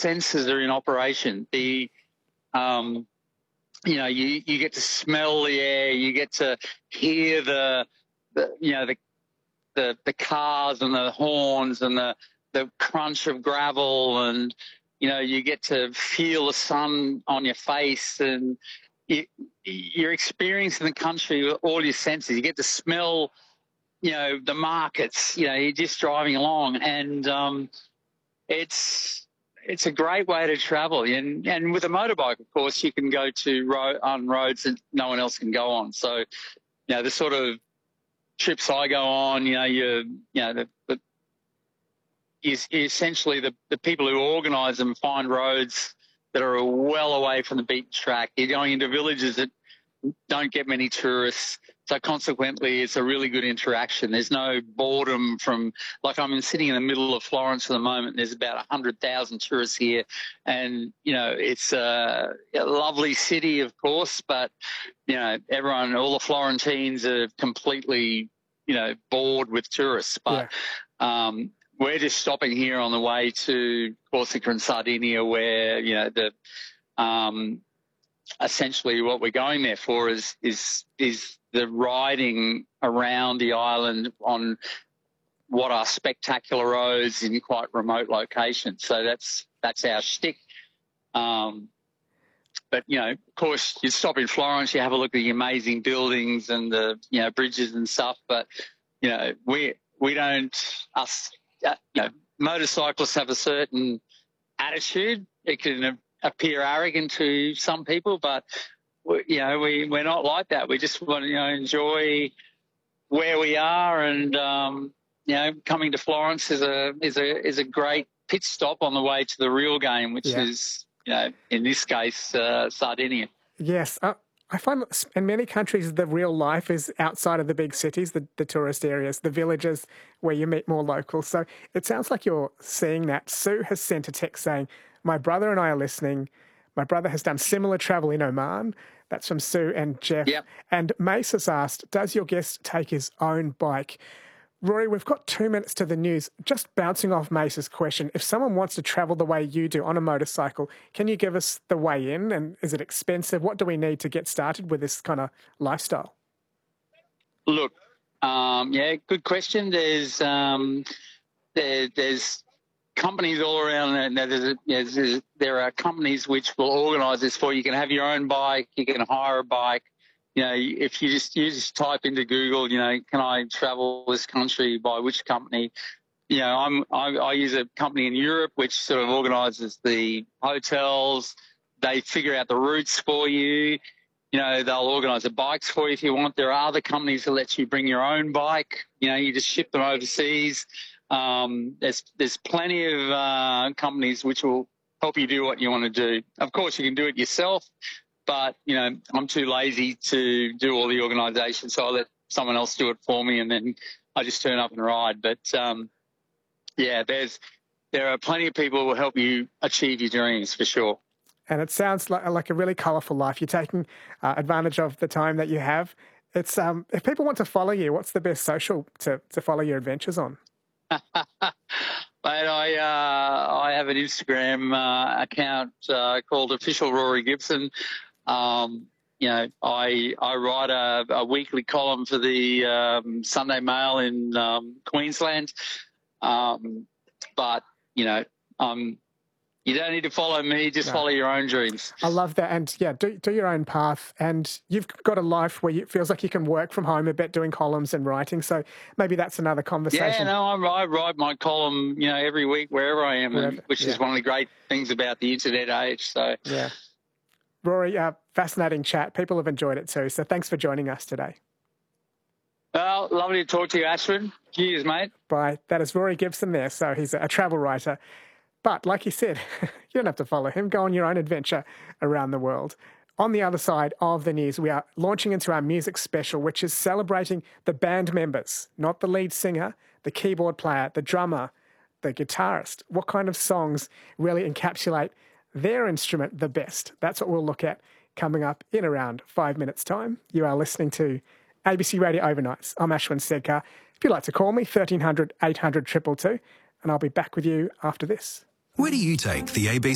senses are in operation. You get to smell the air, you get to hear the cars and the horns and the crunch of gravel, and you get to feel the sun on your face, and you're experiencing the country with all your senses. You get to smell, the markets. You're just driving along, and it's a great way to travel. And with a motorbike, of course, you can go on roads that no one else can go on. So, the sort of trips I go on, essentially the people who organise them find roads that are well away from the beaten track. You're going into villages that don't get many tourists. So consequently, it's a really good interaction. There's no boredom like I'm sitting in the middle of Florence at the moment. There's about 100,000 tourists here. And, it's a lovely city, of course, but, all the Florentines are completely, bored with tourists. But we're just stopping here on the way to Corsica and Sardinia, where, essentially what we're going there for is the riding around the island on what are spectacular roads in quite remote locations. So that's our shtick. But, of course, you stop in Florence, you have a look at the amazing buildings and the, bridges and stuff. But, we don't, motorcyclists have a certain attitude. It can appear arrogant to some people, but we're not like that. We just want to enjoy where we are, and coming to Florence is a great pit stop on the way to the real game, which is in this case Sardinia. Yes, I find in many countries the real life is outside of the big cities, the tourist areas, the villages where you meet more locals. So it sounds like you're seeing that. Sue has sent a text saying, "My brother and I are listening. My brother has done similar travel in Oman." That's from Sue and Jeff. Yep. And Mace has asked, does your guest take his own bike? Rory, we've got 2 minutes to the news. Just bouncing off Mace's question, if someone wants to travel the way you do on a motorcycle, can you give us the way in? And is it expensive? What do we need to get started with this kind of lifestyle? Look, good question. There's companies all around. There are companies which will organise this for you. You can have your own bike. You can hire a bike. If you just type into Google, can I travel this country by which company? I use a company in Europe which sort of organises the hotels. They figure out the routes for you. They'll organise the bikes for you if you want. There are other companies that let you bring your own bike. You just ship them overseas. There's plenty of companies which will help you do what you want to do. Of course, you can do it yourself, but, I'm too lazy to do all the organisation, so I let someone else do it for me, and then I just turn up and ride. But, there are plenty of people who will help you achieve your dreams, for sure. And it sounds like a really colourful life. You're taking advantage of the time that you have. It's if people want to follow you, what's the best social to follow your adventures on? Mate, I have an Instagram account called Official Rory Gibson. I write a weekly column for the Sunday Mail in Queensland. But you don't need to follow me, just follow your own dreams. I love that. And do your own path. And you've got a life where it feels like you can work from home a bit doing columns and writing. So maybe that's another conversation. Yeah, no, I write my column, every week wherever I am, which is one of the great things about the internet age. So yeah. Rory, fascinating chat. People have enjoyed it too. So thanks for joining us today. Well, lovely to talk to you, Ashwin. Cheers, mate. Bye. That is Rory Gibson there. So he's a travel writer. But like you said, you don't have to follow him. Go on your own adventure around the world. On the other side of the news, we are launching into our music special, which is celebrating the band members, not the lead singer, the keyboard player, the drummer, the guitarist. What kind of songs really encapsulate their instrument the best? That's what we'll look at coming up in around 5 minutes' time. You are listening to ABC Radio Overnights. I'm Ashwin Sedkar. If you'd like to call me, 1300 800 222, and I'll be back with you after this. Where do you take the ABC